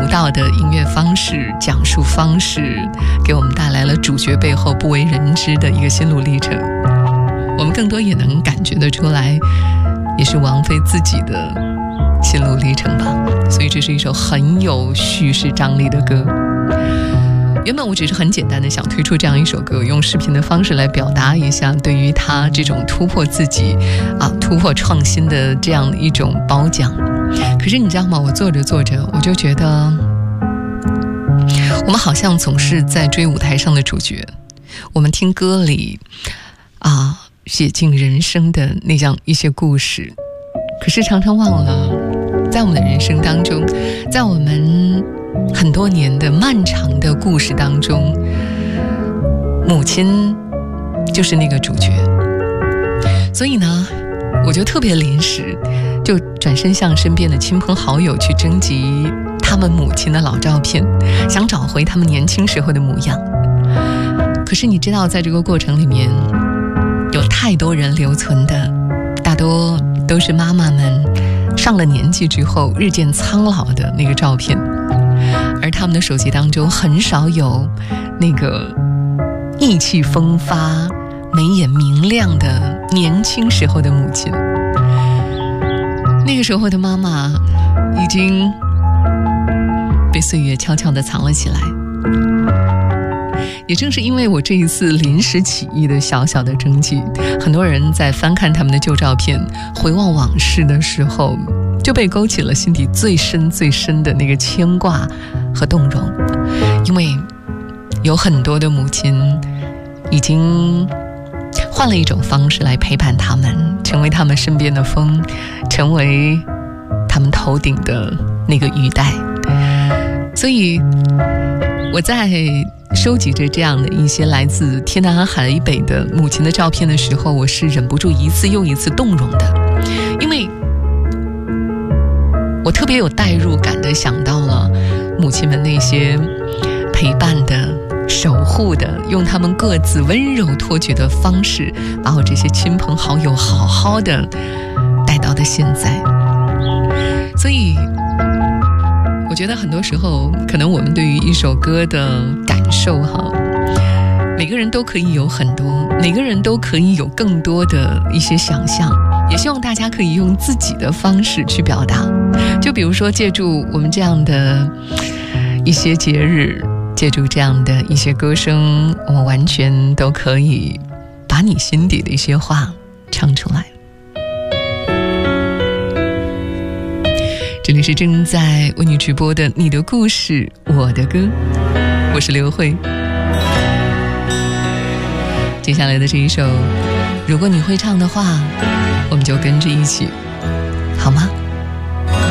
独到的音乐方式、讲述方式，给我们带来了主角背后不为人知的一个心路历程。我们更多也能感觉得出来，也是王菲自己的心路历程吧。所以这是一首很有叙事张力的歌。原本我只是很简单的想推出这样一首歌，用视频的方式来表达一下对于他这种突破自己突破创新的这样一种褒奖。可是你知道吗，我做着做着我就觉得我们好像总是在追舞台上的主角，我们听歌里写进人生的那样一些故事，可是常常忘了在我们的人生当中，在我们很多年的漫长的故事当中，母亲就是那个主角。所以呢，我就特别临时就转身向身边的亲朋好友去征集他们母亲的老照片，想找回他们年轻时候的模样。可是你知道，在这个过程里面有太多人留存的大多都是妈妈们上了年纪之后日渐苍老的那个照片，而他们的手机当中很少有那个意气风发、眉眼明亮的年轻时候的母亲。那个时候的妈妈已经被岁月悄悄地藏了起来。也正是因为我这一次临时起意的小小的征集，很多人在翻看他们的旧照片，回望往事的时候，就被勾起了心底最深最深的那个牵挂和动容。因为有很多的母亲已经换了一种方式来陪伴他们，成为他们身边的风，成为他们头顶的那个雨带。所以我在收集着这样的一些来自天南海北的母亲的照片的时候，我是忍不住一次又一次动容的，因为我特别有代入感地想到了母亲们那些陪伴的、守护的，用他们各自温柔托举的方式，把我这些亲朋好友好好的带到的现在。所以我觉得很多时候可能我们对于一首歌的感受每个人都可以有很多，每个人都可以有更多的一些想象，也希望大家可以用自己的方式去表达。就比如说借助我们这样的一些节日，借助这样的一些歌声，我们完全都可以把你心底的一些话唱出来。这里是正在为你直播的你的故事我的歌，我是刘慧。接下来的这一首，如果你会唱的话，我们就跟着一起，好吗？